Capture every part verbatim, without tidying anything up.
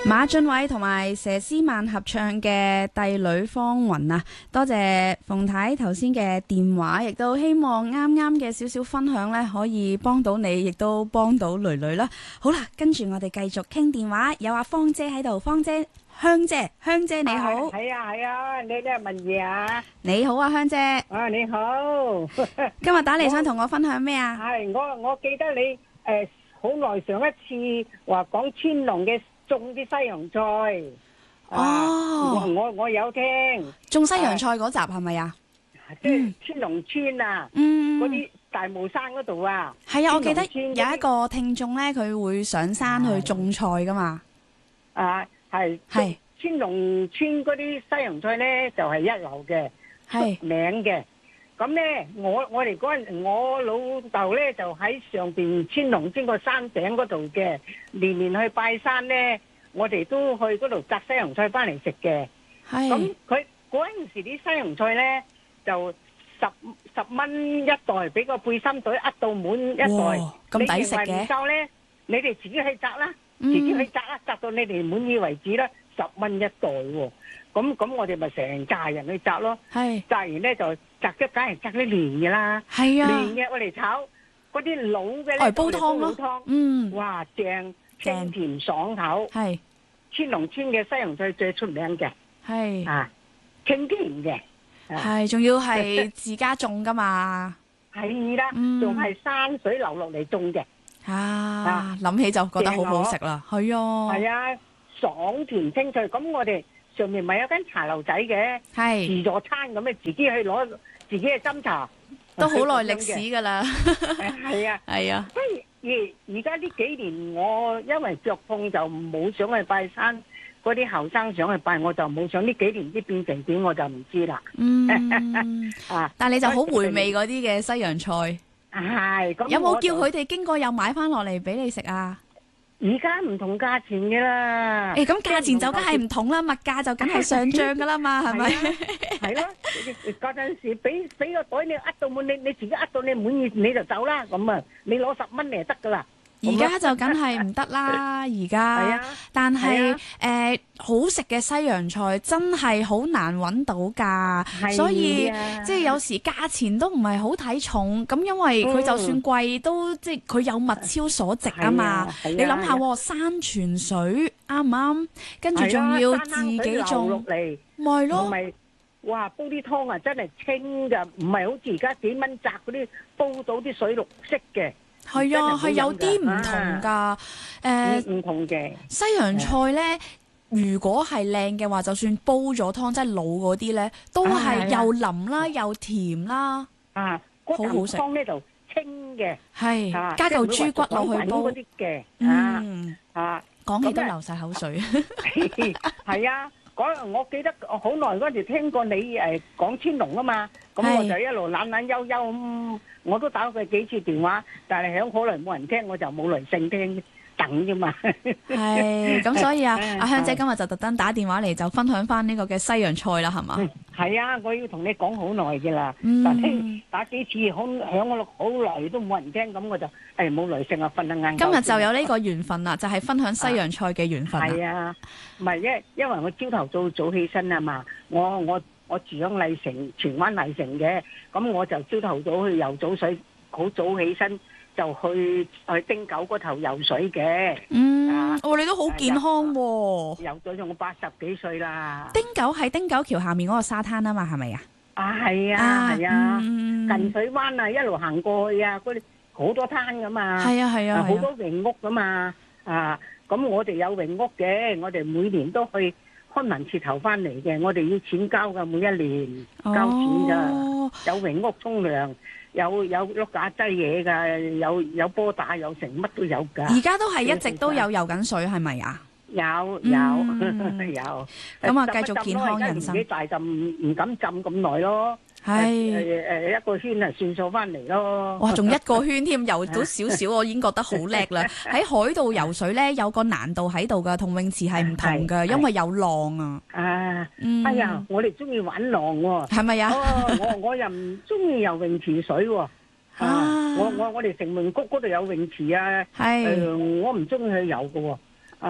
馬浚偉同埋佘詩曼合唱嘅《帝女芳雲》啊，多謝馮太頭先嘅電話，亦都希望啱啱嘅少少分享呢，可以幫到你，亦都幫到囡囡啦。好啦，跟住我哋繼續傾電話，有阿芳姐喺度，芳姐，香姐，香姐你好。 係啊係啊，你都係問嘢啊？ 你好啊，香姐。 啊你好。 今日打嚟想同我分享咩啊？ 係我我記得你誒好耐上一次話講川龍嘅。種啲西洋菜， 哦， 我我我有聽種西洋菜嗰集係咪啊？ 即係川龍村啊， 嗯， 嗰啲大霧山嗰度啊， 係啊，我記得有一個聽眾咧，佢會上山去種菜噶嘛。 啊，係係川龍村嗰啲西洋菜咧，就係一流嘅，出名嘅。咁咧，我我哋嗰陣，我老豆咧就喺上邊川龍村個山頂嗰度嘅，年年去拜山咧，我哋都去嗰度摘西洋菜翻嚟食嘅。係。咁佢嗰陣時啲西洋菜咧，就十十蚊一袋，俾個背心袋呃到滿一袋。哇！咁抵食嘅。你認為唔夠咧？你哋自己去摘啦，自己去摘啦，摘到你哋滿意為止啦，十蚊一袋喎。咁咁我哋咪成家人去摘咯。係。摘完咧就。摘咗梗係摘啲嫩嘅啦，係啊，嫩嘅我嚟炒，嗰啲老嘅咧煲湯咯，嗯，哇正，清甜爽口，係川龍村嘅西洋菜最出名嘅，係啊，清甜嘅， 係仲要係自家種噶嘛， 係啦，仲係山水流落嚟種嘅， 啊，諗起就覺得好好食啦，係啊， 係啊，爽甜清脆，咁我哋。上面咪有間茶樓仔嘅，自助餐咁啊，自己去攞自己嘅斟茶， 都好耐歷史噶啦。 係啊， 係啊。 不如而而家呢幾年，我因為腳痛就冇想去拜山，嗰啲後生想去拜，我就冇想。呢幾年啲變成點，我就唔知啦。嗯。 啊！但係你就好回味嗰啲嘅西洋菜。 係。咁有冇叫佢哋經過又買翻落嚟俾你食啊？ 而家唔同價錢嘅啦， 誒咁價錢就梗係唔同啦，物價就梗係上漲噶啦嘛，係咪？ 係咯，嗰陣時俾俾個袋你呃到滿，你你自己呃到你滿意你就走啦，咁啊，你攞十蚊嚟就得噶啦。 而家就梗係唔得啦，而家。係啊。但係誒好食嘅西洋菜真係好難揾到㗎，所以即係有時價錢都唔係好睇重，咁因為佢就算貴都即係佢有物超所值啊嘛。你諗下喎，山泉水啱唔啱？跟住仲要自己種落嚟，咪咯。咪哇！煲啲湯啊，真係清㗎，唔係好似而家幾蚊摘嗰啲煲到啲水綠色嘅。 係啊，係有啲唔同噶，誒， 唔同嘅西洋菜咧，如果係靚嘅話，就算煲咗湯，即係老嗰啲咧，都係又腍啦，又甜啦， 啊，好好食。湯咧就清嘅， 係加嚿豬骨落去煲嗰啲嘅， 嗯啊， 講起都流晒口水。 係啊，嗰我記得好耐嗰時聽過你誒講川龍啊嘛，咁我就一路懶懶悠悠咁。我都打過佢幾次電話，但係響好耐冇人聽，我就冇耐性聽，等啫嘛。 係咁，所以啊，阿香姐今日就特登打電話嚟，就分享翻呢個嘅西洋菜啦，係嘛？ 係啊，我要同你講好耐嘅啦，但係打幾次好響我好耐都冇人聽，咁我就誒冇耐性啊，瞓得晏。 今日就有呢個緣分啦，就係分享西洋菜嘅緣分。 係啊，唔係因因為我朝頭早早起身啊嘛，我我。我住響麗城，荃灣麗城嘅，咁我就朝頭早去游早水，好早起身就去去汀九嗰頭游水嘅。 嗯，哦，你都好健康喎。 游咗咗我八十幾歲啦。 汀九係汀九橋下面嗰個沙灘啊嘛，係咪啊？ 啊，係啊，係啊，近水灣啊，一路行過去啊，嗰啲好多灘噶嘛。係啊，係啊，好多泳屋噶嘛。啊，咁我哋有泳屋嘅，我哋每年都去。開文切頭翻嚟嘅，我哋要錢交噶，每一年交錢噶，有泳屋沖涼，有有碌架擠嘢噶，有有波打，有成乜都有噶。 而家都係一直都有游緊水，係咪啊？ 有有有。 咁啊，繼續健康人生。 年紀大就唔唔敢浸咁耐咯。係誒誒，一個圈啊，算數翻嚟咯。 哇，仲一個圈添，游到少少，我已經覺得好叻啦。喺海度游水咧，有個難度喺度噶，同泳池係唔同噶，因為有浪啊。啊，哎呀，我哋中意玩浪喎。係咪啊？ 哦，我我又唔中意游泳池水喎。啊，我我我哋城門谷嗰度有泳池啊。係。誒，我唔中意去游噶喎。啊。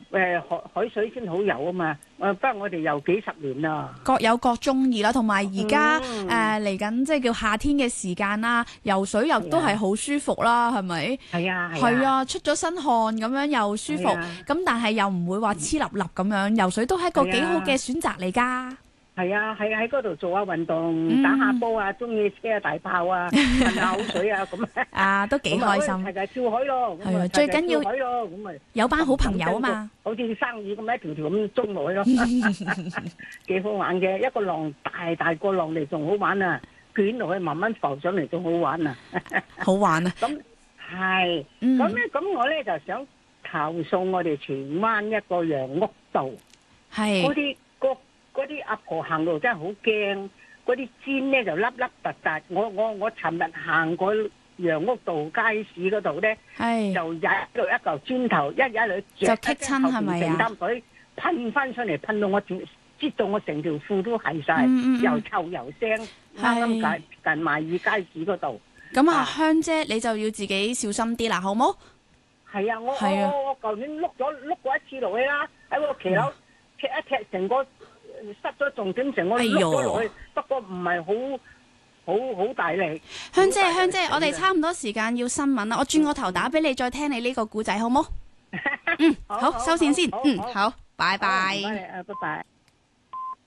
誒海海水先好游啊嘛。誒不過我哋游幾十年啦， 各有各中意啦。同埋而家誒嚟緊即係叫夏天嘅時間啦，游水又都係好舒服啦，係咪？ 係啊係啊，出咗身汗咁樣又舒服，咁但係又唔會話黐立立咁樣，游水都係一個幾好嘅選擇嚟㗎。 係啊，喺喺嗰度做下運動，打下波啊，中意車下大炮啊，噴下口水啊，咁啊都幾開心。 係就跳海咯， 係啊，最緊要跳海咯，咁咪有班好朋友啊嘛， 好似生意咁一條條咁衝落去咯，幾好玩嘅。一個浪大大個浪嚟仲好玩啊，捲落去慢慢浮上嚟仲好玩啊， 好玩啊。 咁係，咁咧咁我咧就想投訴我哋荃灣一個楊屋道， 係嗰啲嗰啲阿婆行路真係好驚，嗰啲氈咧就凹凹凸凸。我我我尋日行過楊屋道街市嗰度咧，就踩到一嚿磚頭，一踩落就棘親係咪啊？ 成擔水噴翻上嚟，噴到我條，擠到我成條褲都係晒，又臭又腥。啱啱近近賣意街市嗰度。 咁啊，香姐你就要自己小心啲啦，好冇？ 係啊，我我我舊年碌咗碌過一次落去啦，喺個騎樓踢一踢成個。失咗重點成我碌咗落去，不過唔係好好好大力。 香姐，香姐，我哋差唔多時間要新聞啦，我轉個頭打俾你，再聽你呢個故仔好冇？嗯，好，收線先。嗯，好，拜拜。 唔該你啊，拜拜。